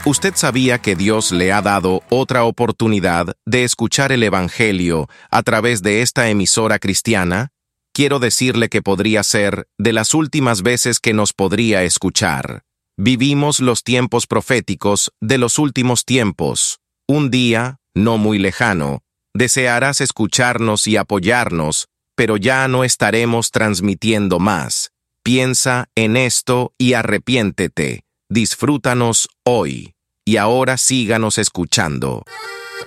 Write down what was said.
¿Usted sabía que Dios le ha dado otra oportunidad de escuchar el Evangelio a través de esta emisora cristiana? Quiero decirle que podría ser de las últimas veces que nos podría escuchar. Vivimos los tiempos proféticos de los últimos tiempos. Un día, no muy lejano, desearás escucharnos y apoyarnos, pero ya no estaremos transmitiendo más. Piensa en esto y arrepiéntete. Disfrútanos hoy. Y ahora síganos escuchando.